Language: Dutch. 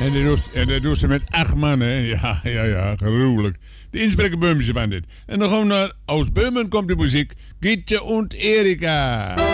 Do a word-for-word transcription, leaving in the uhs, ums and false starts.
En dat, doet, en dat doet ze met acht mannen. Ja, ja, ja, gruwelijk. De Innsbrucker Böhmische van dit. En dan gewoon naar Oost-Böhmen komt de muziek. Gietje und Erika.